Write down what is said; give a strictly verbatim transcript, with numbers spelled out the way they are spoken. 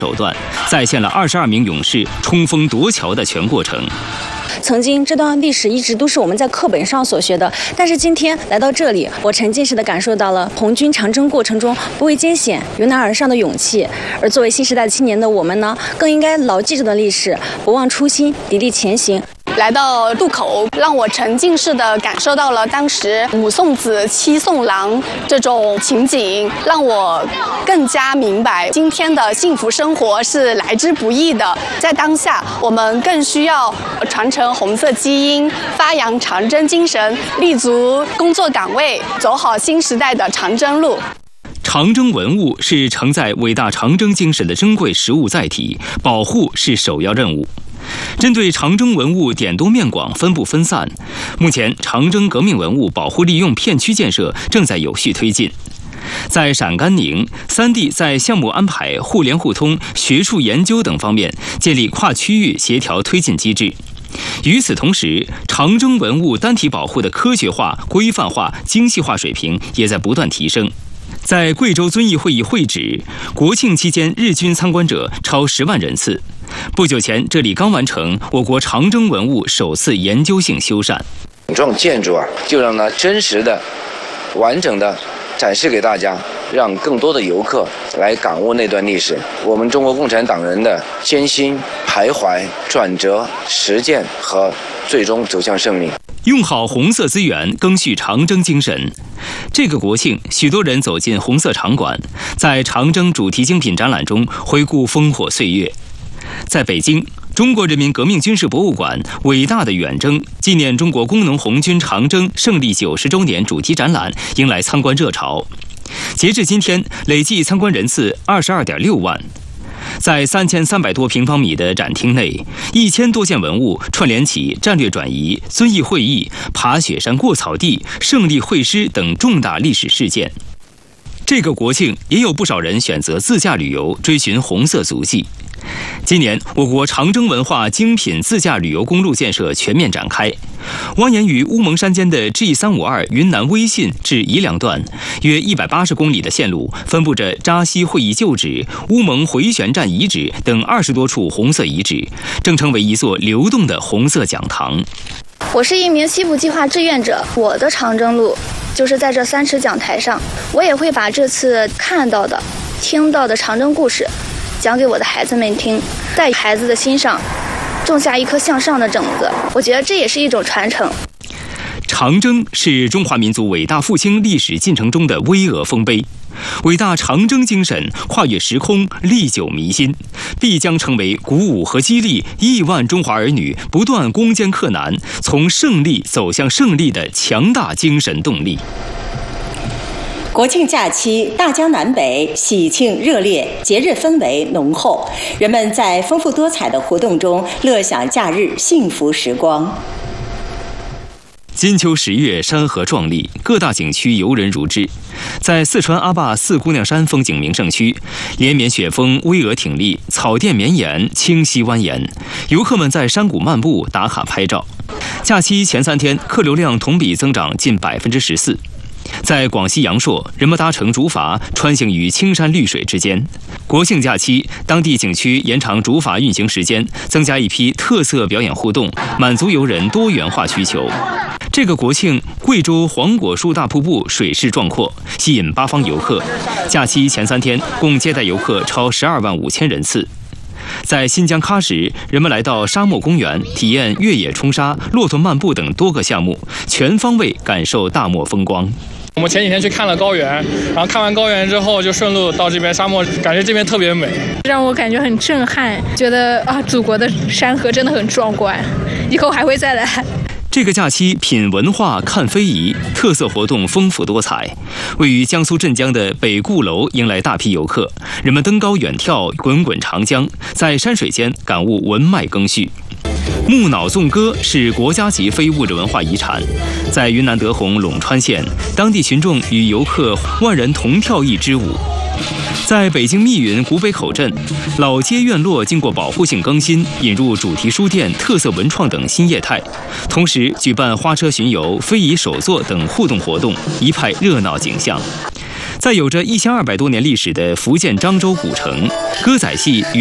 手段，再现了二十二名勇士冲锋夺桥的全过程。 曾经这段历史一直都是我们在课本上所学的，但是今天来到这里，我沉浸式的感受到了红军长征过程中不畏艰险、迎难而上的勇气。而作为新时代青年的我们呢，更应该牢记这段历史，不忘初心，砥砺前行。 来到渡口，让我沉浸式的感受到了当时五送子七送郎这种情景，让我更加明白今天的幸福生活是来之不易的。在当下，我们更需要传承红色基因，发扬长征精神，立足工作岗位，走好新时代的长征路。 长征文物是承载伟大长征精神的珍贵实物载体，保护是首要任务。针对长征文物点多面广、分布分散，目前长征革命文物保护利用片区建设正在有序推进。在陕甘宁，三地在项目安排、互联互通、学术研究等方面建立跨区域协调推进机制。与此同时，长征文物单体保护的科学化、规范化、精细化水平也在不断提升。在贵州遵义会议会址，国庆期间日均参观者超十万人次。不久前，这里刚完成我国长征文物首次研究性修缮。 这种建筑啊，就让它真实的、完整的展示给大家，让更多的游客来感悟那段历史，我们中国共产党人的艰辛、徘徊、转折、实践和最终走向胜利。 用好红色资源，赓续长征精神。这个国庆，许多人走进红色场馆，在长征主题精品展览中回顾烽火岁月。在北京，中国人民革命军事博物馆伟大的远征纪念中国工农红军长征胜利九十周年主题展览迎来参观热潮。截至今天，累计参观人次二十二点六万。在三千三百多平方米的展厅内，一千多件文物串联起战略转移、遵义会议、爬雪山过草地、胜利会师等重大历史事件。这个国庆，也有不少人选择自驾旅游，追寻红色足迹。今年，我国长征文化精品自驾旅游公路建设全面展开。蜿蜒于乌蒙山间的 G 三五二云南威信至宜良段，约一百八十公里的线路，分布着扎西会议旧址、乌蒙回旋站遗址等二十多处红色遗址，正成为一座流动的红色讲堂。 我是一名西部计划志愿者，我的长征路就是在这三尺讲台上，我也会把这次看到的、听到的长征故事讲给我的孩子们听，在孩子的心上种下一颗向上的种子，我觉得这也是一种传承。 长征是中华民族伟大复兴历史进程中的巍峨丰碑，伟大长征精神跨越时空，历久弥新，必将成为鼓舞和激励亿万中华儿女不断攻坚克难、从胜利走向胜利的强大精神动力。 国庆假期，大江南北喜庆热烈，节日氛围浓厚，人们在丰富多彩的活动中乐享假日幸福时光。 金秋十月，山河壮丽，各大景区游人如织。在四川阿坝四姑娘山风景名胜区，连绵雪峰巍峨挺立，草甸绵延，清溪蜿蜒，游客们在山谷漫步打卡拍照。假期前三天，客流量同比增长近百分之十四。在广西阳朔，人们搭乘竹筏穿行于青山绿水之间。国庆假期，当地景区延长竹筏运行时间，增加一批特色表演互动，满足游人多元化需求。这个国庆，贵州黄果树大瀑布水势壮阔，吸引八方游客。假期前三天，共接待游客超十二万五千人次。在新疆喀什，人们来到沙漠公园，体验越野冲沙、骆驼漫步等多个项目，全方位感受大漠风光。 我们前几天去看了高原，然后看完高原之后就顺路到这边沙漠，感觉这边特别美， 让我感觉很震撼，觉得啊，祖国的山河真的很壮观，以后还会再来。 这个假期品文化看非遗，特色活动丰富多彩。位于江苏镇江的北固楼迎来大批游客，人们登高远眺滚滚长江，在山水间感悟文脉赓续。木脑纵歌是国家级非物质文化遗产，在云南德宏陇川县，当地群众与游客万人同跳一支舞。在北京密云古北口镇，老街院落经过保护性更新，引入主题书店、特色文创等新业态，同时举办花车巡游、非遗手作等互动活动，一派热闹景象。 在有着一千二百多年历史的福建漳州古城，歌仔戏与